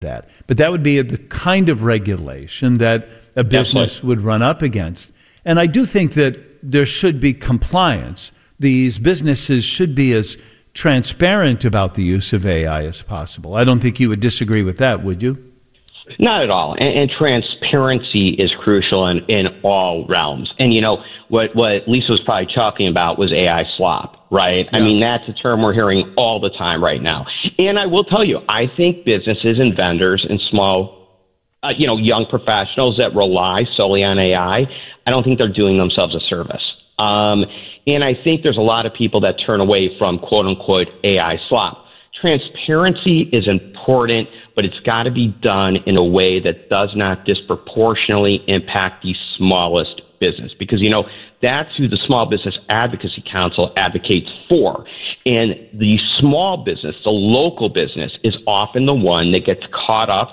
that. But that would be the kind of regulation that a business would run up against. And I do think that there should be compliance. These businesses should be as transparent about the use of AI as possible. I don't think you would disagree with that, would you? Not at all. And transparency is crucial in all realms. And, what Lisa was probably talking about was AI slop, right? Yeah. I mean, that's a term we're hearing all the time right now. And I will tell you, I think businesses and vendors and small, young professionals that rely solely on AI, I don't think they're doing themselves a service. And I think there's a lot of people that turn away from quote-unquote AI slop. Transparency is important, but it's got to be done in a way that does not disproportionately impact the smallest business. Because, that's who the Small Business Advocacy Council advocates for. And the small business, the local business, is often the one that gets caught up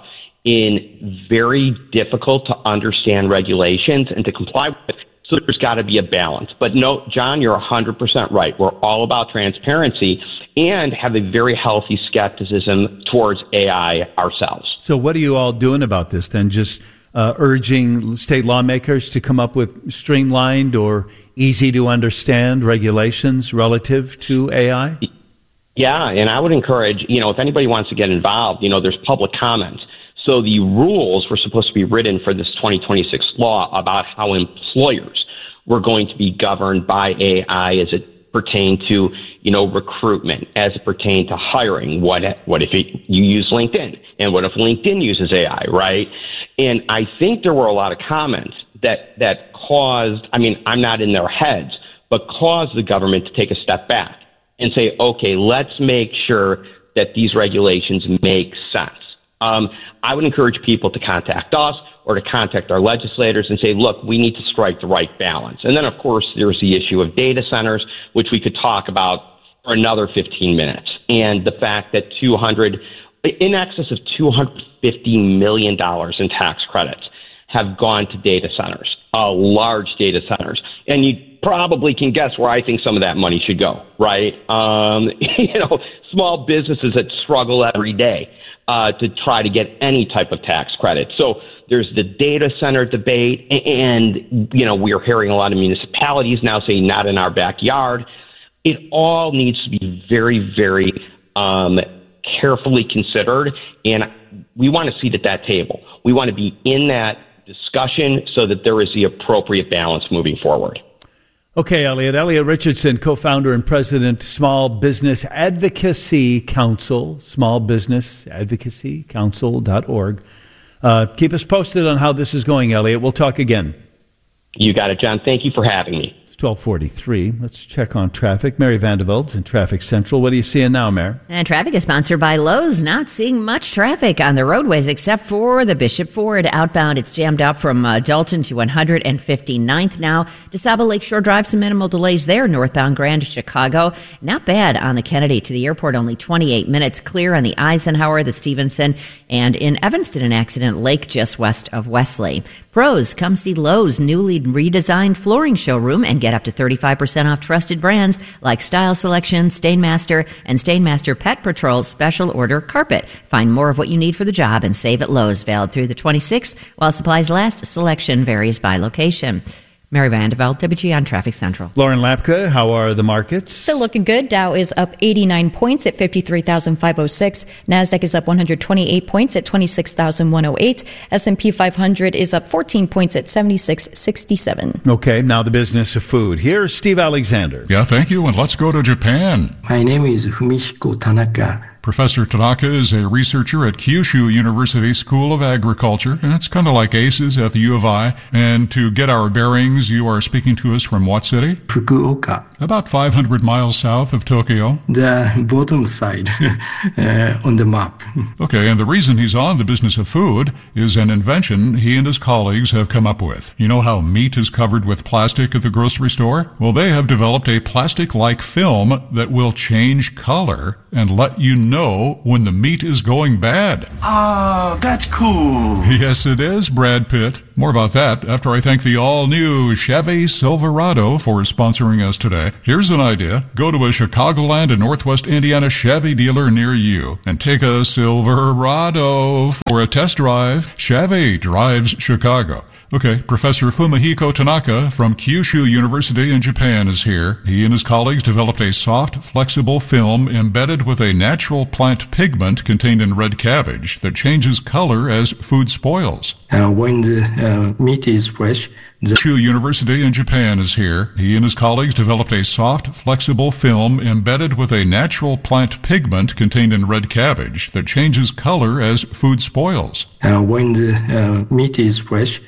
in very difficult to understand regulations and to comply with. So there's got to be a balance. But no, John, you're 100% right. We're all about transparency and have a very healthy skepticism towards AI ourselves. So what are you all doing about this then? Just urging state lawmakers to come up with streamlined or easy to understand regulations relative to AI? Yeah, and I would encourage, if anybody wants to get involved, there's public comments. So the rules were supposed to be written for this 2026 law about how employers were going to be governed by AI as it pertained to, recruitment, as it pertained to hiring. What if you use LinkedIn? And what if LinkedIn uses AI, right? And I think there were a lot of comments that caused, I'm not in their heads, but caused the government to take a step back and say, okay, let's make sure that these regulations make sense. I would encourage people to contact us or to contact our legislators and say, look, we need to strike the right balance. And then, of course, there's the issue of data centers, which we could talk about for another 15 minutes. And the fact that in excess of $250 million in tax credits have gone to data centers, large data centers. And you probably can guess where I think some of that money should go, right? Small businesses that struggle every day to try to get any type of tax credit. So there's the data center debate, and, we're hearing a lot of municipalities now saying not in our backyard. It all needs to be very, very carefully considered, and we want a seat at that table. We want to be in that discussion so that there is the appropriate balance moving forward. Okay, Elliot. Elliot Richardson, co-founder and president, Small Business Advocacy Council, smallbusinessadvocacycouncil.org. Keep us posted on how this is going, Elliot. We'll talk again. You got it, John. Thank you for having me. It's 12:43. Let's check on traffic. Mary Vandervelde's in Traffic Central. What are you seeing now, Mary? And traffic is sponsored by Lowe's. Not seeing much traffic on the roadways except for the Bishop Ford outbound. It's jammed up from Dalton to 159th now. DeSable Lakeshore Drive, some minimal delays there. Northbound Grand to Chicago. Not bad on the Kennedy to the airport. Only 28 minutes clear on the Eisenhower, the Stevenson, and in Evanston, an accident, Lake just west of Wesley. Pros, come see Lowe's newly redesigned flooring showroom and get up to 35% off trusted brands like Style Selection, Stainmaster, and Stainmaster Pet Patrol Special Order Carpet. Find more of what you need for the job and save at Lowe's. Valid through the 26th while supplies last. Selection varies by location. Mary Vandeveld, WGN Traffic Central. Lauren Lapka, how are the markets? Still looking good. Dow is up 89 points at 53,506. NASDAQ is up 128 points at 26,108. S&P 500 is up 14 points at 7667. Okay, now the business of food. Here's Steve Alexander. Yeah, thank you, and let's go to Japan. My name is Fumihiko Tanaka. Professor Tanaka is a researcher at Kyushu University School of Agriculture, and it's kind of like ACES at the U of I. And to get our bearings, you are speaking to us from what city? Fukuoka. About 500 miles south of Tokyo. The bottom side on the map. Okay, and the reason he's on the business of food is an invention he and his colleagues have come up with. You know how meat is covered with plastic at the grocery store? Well, they have developed a plastic-like film that will change color and let you know when the meat is going bad. Oh, that's cool. Yes, it is, Brad Pitt. More about that after I thank the all-new Chevy Silverado for sponsoring us today. Here's an idea. Go to a Chicagoland and Northwest Indiana Chevy dealer near you and take a Silverado for a test drive. Chevy drives Chicago. Okay, Professor Fumihiko Tanaka from Kyushu University in Japan is here. He and his colleagues developed a soft, flexible film embedded with a natural plant pigment contained in red cabbage that changes color as food spoils. When the meat is fresh, Kyushu University in Japan is here. He and his colleagues developed a soft, flexible film embedded with a natural plant pigment contained in red cabbage that changes color as food spoils. When the meat is fresh,